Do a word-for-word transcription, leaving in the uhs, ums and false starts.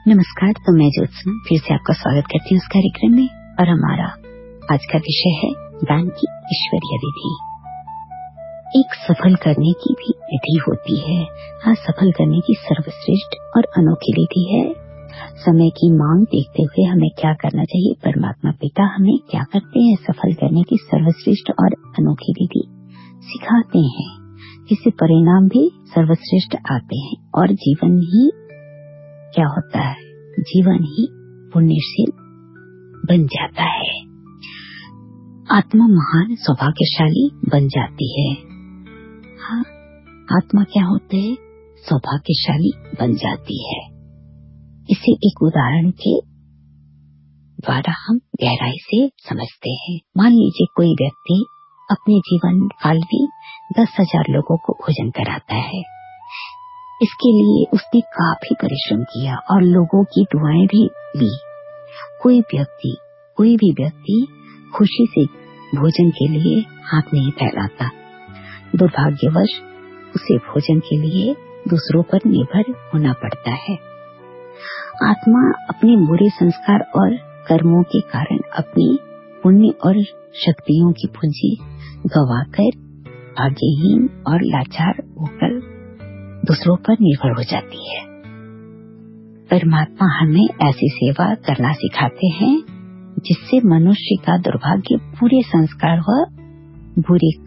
नमस्कार, तो मैं ज्योत्सना फिर से आपका स्वागत करती हूँ इस कार्यक्रम में। और हमारा आज का विषय है दान की ईश्वरीय विधि। एक सफल करने की भी विधि होती है। हाँ, सफल करने की सर्वश्रेष्ठ और अनोखी विधि है। समय की मांग देखते हुए हमें क्या करना चाहिए, परमात्मा पिता हमें क्या करते हैं, सफल करने की सर्वश्रेष्ठ और अनोखी विधि सिखाते हैं, जिससे परिणाम भी सर्वश्रेष्ठ आते हैं और जीवन ही क्या होता है, जीवन ही पुण्यशील बन जाता है। आत्मा महान सौभाग्यशाली बन जाती है। हाँ, आत्मा क्या होते है, सौभाग्यशाली बन जाती है। इसे एक उदाहरण के द्वारा हम गहराई से समझते हैं। मान लीजिए कोई व्यक्ति अपने जीवन काल में दस हजार लोगों को भोजन कराता है। इसके लिए उसने काफी परिश्रम किया और लोगों की दुआएं भी ली। कोई व्यक्ति कोई भी व्यक्ति खुशी से भोजन के लिए हाथ नहीं फैलाता। दुर्भाग्यवश उसे भोजन के लिए दूसरों पर निर्भर होना पड़ता है। आत्मा अपने बुरे संस्कार और कर्मों के कारण अपनी पुण्य और शक्तियों की पूंजी गवाकर भाग्यहीन और लाचार होकर दूसरों पर निर्भर हो जाती है। परमात्मा हमें ऐसी सेवा करना सिखाते हैं जिससे मनुष्य का दुर्भाग्य, बुरे संस्कार व बुरे